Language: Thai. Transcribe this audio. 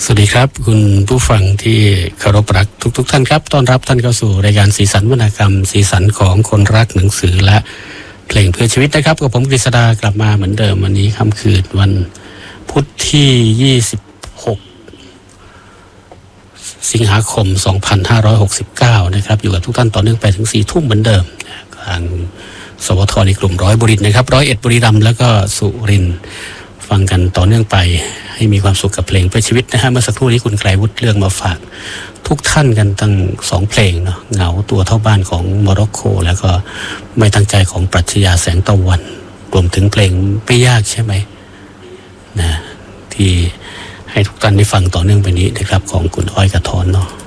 สวัสดีครับคุณผู้ฟังที่เคารพรักทุกท่านครับต้อนรับท่านเข้าสู่รายการสีสันวรรณกรรมสีสันของคนรักหนังสือและเพลงเพื่อชีวิตนะครับกับผมกฤษดากลับมาเหมือนเดิมวันนี้ค่ำคืนวันพุธที่26สิงหาคม2569นะครับอยู่กับทุกท่านต่อเนื่องไปถึง 4 ทุ่มเหมือนเดิมทางสวทในกลุ่ม100บุรีนะครับ101บุรีรัมย์แล้วก็สุรินทร์ฟังกันต่อเนื่องไปให้มีความสุขกับเพลงเพื่อชีวิตนะฮะเมื่อสักครู่นี้คุณไกรวุฒิเลือกมาฝากทุกท่านกันตั้ง2เพลงเนาะเหงาตัวเท่าบ้านของโมร็อกโกแล้วก็ไม่ตั้งใจของปรัชญาแสงตะวันรวมถึงเพลงไม่ยากใช่ไหมนะที่ให้ทุกท่านได้ฟังต่อเนื่องไปนี้นะครับของคุณอ้อยกระทอนเนาะ